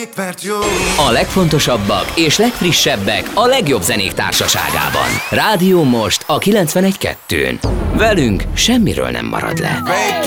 azért, mert jó. A legfontosabbak és legfrissebbek a legjobb zenék társaságában. Rádió Most a 91.2-n. Velünk semmiről nem marad le.